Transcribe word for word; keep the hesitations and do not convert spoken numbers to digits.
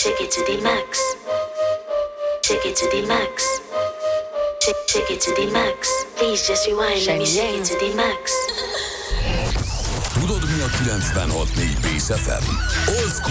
Take it to the max. Take it to the max. Take, take it to the max. Please just rewind, let me shake it to the max. Tudod, mi a kilencvenhat négy Bész ef em? Old School